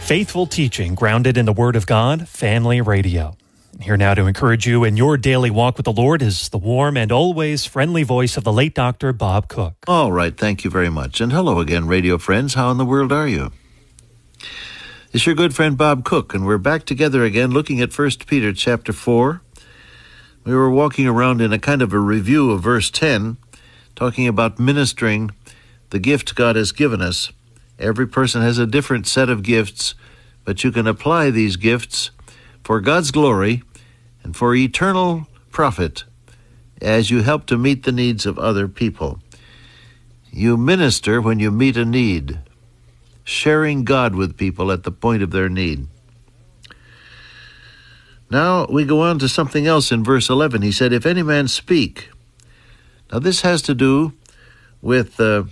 Faithful teaching grounded in the Word of God, Family Radio. Here now to encourage you in your daily walk with the Lord is the warm and always friendly voice of the late Dr. Bob Cook. All right, thank you very much. And hello again, radio friends. How in the world are you? It's your good friend Bob Cook, and we're back together again looking at 1 Peter chapter 4. We were walking around in a kind of a review of verse 10, talking about ministering the gift God has given us. Every person has a different set of gifts, but you can apply these gifts for God's glory and for eternal profit as you help to meet the needs of other people. You minister when you meet a need, sharing God with people at the point of their need. Now we go on to something else in verse 11. He said, if any man speak. Now this has to do with the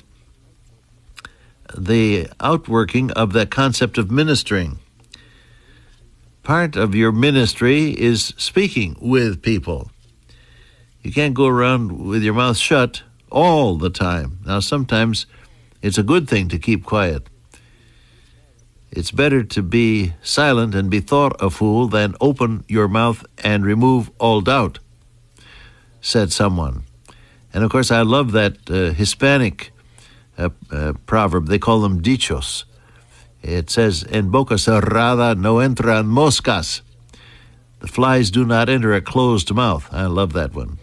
outworking of that concept of ministering. Part of your ministry is speaking with people. You can't go around with your mouth shut all the time. Now, sometimes it's a good thing to keep quiet. It's better to be silent and be thought a fool than open your mouth and remove all doubt, said someone. And, of course, I love that Hispanic proverb. They call them dichos. It says, en boca cerrada no entran moscas. The flies do not enter a closed mouth. I love that one.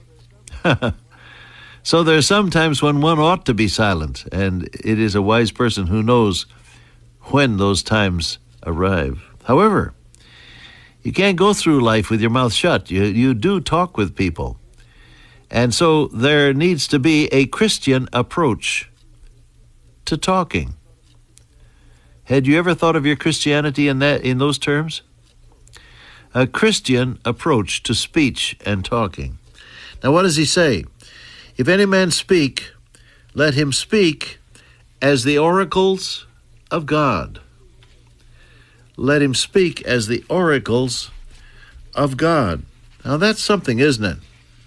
So there's sometimes when one ought to be silent, and it is a wise person who knows when those times arrive. However, you can't go through life with your mouth shut. You do talk with people. And so there needs to be a Christian approach to talking. Had you ever thought of your Christianity in those terms? A Christian approach to speech and talking. Now what does he say? If any man speak, let him speak as the oracles of God. Let him speak as the oracles of God. Now that's something, isn't it?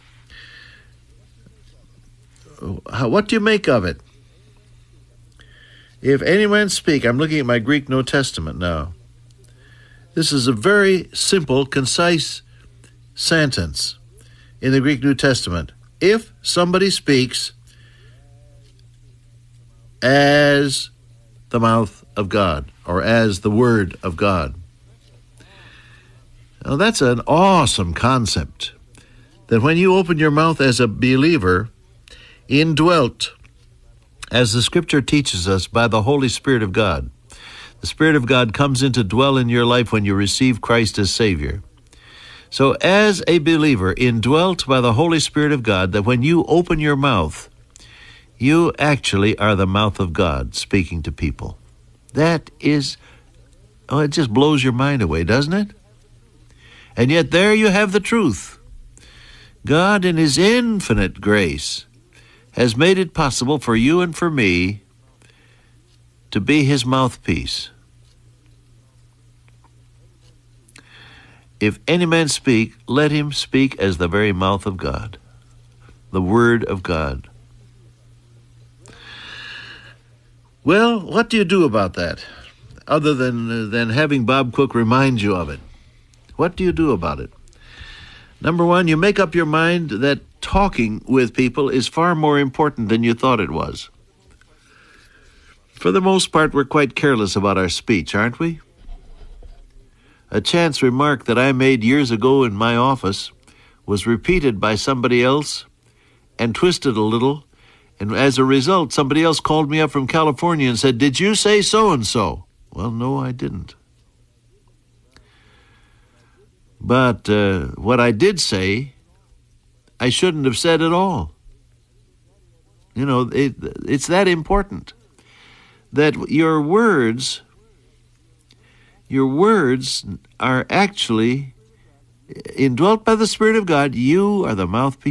What do you make of it? If any man speak, I'm looking at my Greek New Testament now. This is a very simple, concise sentence in the Greek New Testament. If somebody speaks as the mouth of God, or as the Word of God. Now that's an awesome concept, that when you open your mouth as a believer, indwelt, as the Scripture teaches us, by the Holy Spirit of God. The Spirit of God comes in to dwell in your life when you receive Christ as Savior. So as a believer, indwelt by the Holy Spirit of God, that when you open your mouth, you actually are the mouth of God speaking to people. That is, it just blows your mind away, doesn't it? And yet there you have the truth. God, in His infinite grace, has made it possible for you and for me to be His mouthpiece. If any man speak, let him speak as the very mouth of God, the Word of God. Well, what do you do about that, other than having Bob Cook remind you of it? What do you do about it? Number one, you make up your mind that talking with people is far more important than you thought it was. For the most part, we're quite careless about our speech, aren't we? A chance remark that I made years ago in my office was repeated by somebody else and twisted a little, and as a result, somebody else called me up from California and said, "Did you say so-and-so?" Well, no, I didn't. But what I did say, I shouldn't have said at all. You know, it's that important that your words are actually indwelt by the Spirit of God. You are the mouthpiece